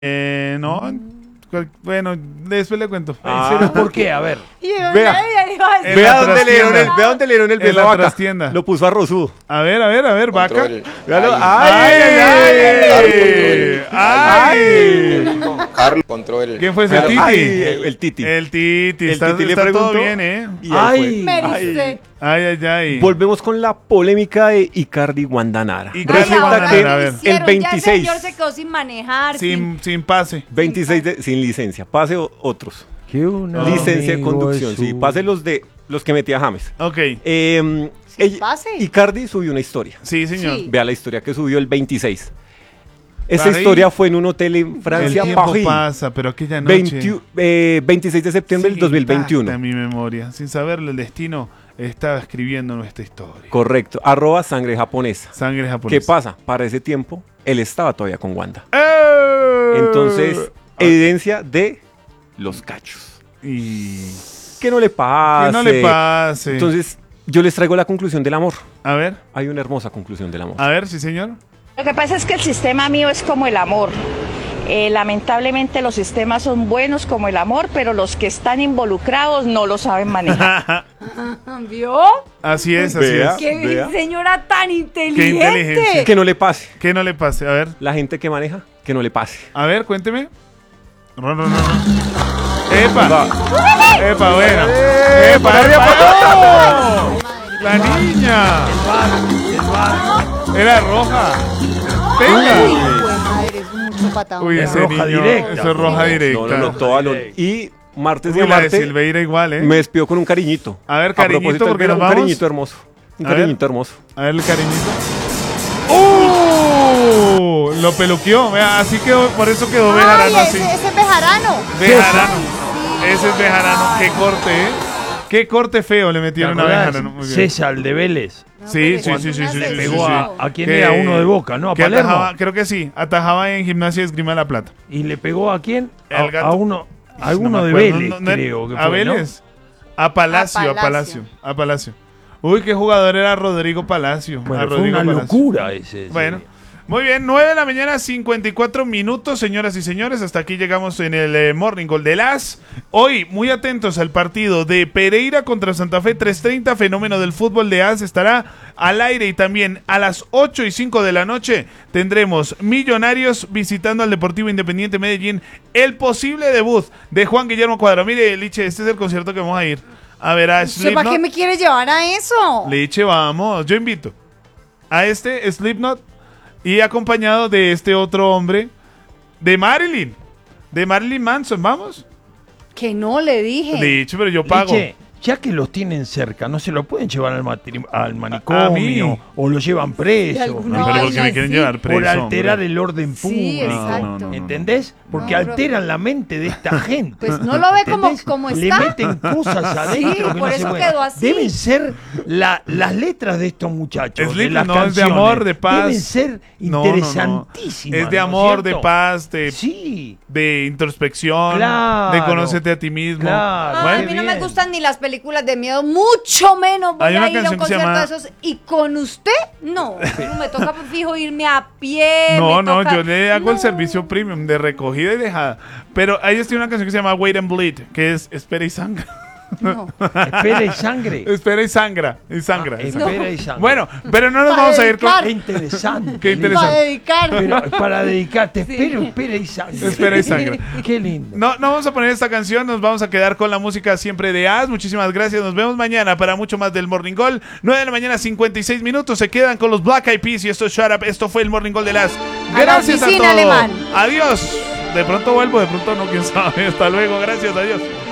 No. Bueno, después le cuento. ¿Pero por qué? A ver. Vea dónde le dieron el En beso a la Vaca. trastienda. Lo puso a Rosudo. A ver, Vaca. Control. Véalo. ¡Ay! Carlos, control. ¿Quién fue ese Véalo. Titi? Ay, el Titi. El Titi. El Está, Titi le está todo preguntó. bien, ¿eh? Y ahí fue. Ay. Volvemos con la polémica de Icardi Guandanara. Icardi Resulta Guandanara, que a ver. el 26, Ya el señor se quedó sin manejar. Sin pase. 26 sin licencia, pase otros. Licencia de conducción, sí, pase los que metía James. Ok. Pase. Icardi subió una historia. Sí, señor. Sí. Vea la historia que subió el 26. Esa París. historia fue en un hotel en Francia, El tiempo París. pasa, pero aquella noche. 26 de septiembre del 2021. En mi memoria. Sin saberlo, el destino estaba escribiendo nuestra historia. Correcto. @sangre japonesa. Sangre japonesa. ¿Qué pasa? Para ese tiempo, él estaba todavía con Wanda. ¡Eh! Entonces, evidencia de los cachos. Y... Que no le pase. Que no le pase. Entonces, yo les traigo la conclusión del amor. A ver, Hay una hermosa conclusión del amor. sí, señor. Lo que pasa es que el sistema mío es como el amor. Lamentablemente los sistemas son buenos como el amor, pero los que están involucrados no lo saben manejar. ¿Vio? Así es, Vea. así Qué Vea. señora tan Qué inteligente. inteligencia. Que no le pase. es. Que no le pase. A ver, La gente que maneja, que no le pase. Cuénteme. No. ¡Epa! ¡Epa, bueno! ¡Epa! ¡Oh! ¡La niña! Era roja. ¡Venga! Uy, madre, es mucho patado. Uy, Es ese roja niño, directa. eso es roja directa. No, toda lo... Y martes de Uy, la de Marte Silveira igual, ¿eh? me despido con un cariñito. A ver, cariñito, propósito del porque verano, nos un vamos. cariñito hermoso. Un A ver. cariñito hermoso. A ver el cariñito. Lo peluqueó, vea, así quedó, por eso quedó Bejarano así. Ese es Bejarano. Bejarano. Ese es Bejarano. Qué corte, ¿eh? Qué corte feo le metieron a Bejarano. Muy bien. César de Vélez. Sí. Le pegó a quien Que- era uno de Boca, ¿no? A que Palermo. atajaba, creo que sí, atajaba en Gimnasia de Esgrima de la Plata. ¿Y le pegó a quién? Al gato. A uno No me de acuerdo, Vélez, creo que ¿A fue, ¿no? Vélez? A Palacio. Uy, qué jugador era Rodrigo Palacio. Bueno, A fue Rodrigo una Palacio. locura ese. Bueno, muy bien, 9 de la mañana, 54 minutos, señoras y señores. Hasta aquí llegamos en el Morning Call de las. Hoy, muy atentos al partido de Pereira contra Santa Fe, 3:30, fenómeno del fútbol de AS estará al aire. Y también a las 8:05 de la noche tendremos Millonarios visitando al Deportivo Independiente Medellín. El posible debut de Juan Guillermo Cuadra. Mire, Liche, este es el concierto que vamos a ir a ver a ¿Para Slipknot. qué me quiere llevar a eso? Liche, vamos, yo invito a este Slipknot y acompañado de este otro hombre, de Marilyn Manson, vamos. Que no le dije. Liche, pero yo pago. Liche, ya que los tienen cerca, ¿no se lo pueden llevar al A manicomio? mí. O lo llevan De preso. alguna No, pero ¿por qué me vaina quieren así. llevar preso? Por alterar hombre? el orden Sí, público. exacto. no. ¿Entendés? Porque No, alteran la mente de esta gente. Pues no lo ve ¿Entendés? como Le está. meten cosas adentro. Sí, que por no eso se pueden. quedó así. Deben ser las letras de estos muchachos. Es de lindo, las no, es de canciones. amor, de paz. Deben ser No, interesantísimas. Es de ¿no amor, de cierto? paz, de, Sí. de introspección, Claro. de conocerte a ti mismo. Claro. Ay, Bueno, a mí no me bien. gustan ni las películas de miedo, mucho menos voy Hay una a ir a un canción que se concierto llama- de esos. Y con usted, no. No me toca fijo irme a pie. No, me toca- yo le hago el No. servicio premium de recogida y dejada. Pero ahí está una canción que se llama Wait and Bleed, que es Espera y sangra. No. Espera y sangre. Espera y sangra. Y sangra. y sangra. Espera y sangre. Bueno, pero no nos Para vamos a ir con... dedicar. Qué interesante. Qué Para interesante. dedicar. Pero para dedicarte, espera y sangre. Espera y sangre. Qué lindo. No vamos a poner esta canción, nos vamos a quedar con la música siempre de As. Muchísimas gracias, nos vemos mañana para mucho más del Morning Call. 9 de la mañana, 56 minutos, se quedan con los Black Eyed Peas y esto es Shut Up. Esto fue el Morning Call de As. A la Gracias a oficina, todos. Alemán. Adiós. De pronto vuelvo, de pronto no, quién sabe. Hasta luego, gracias, adiós.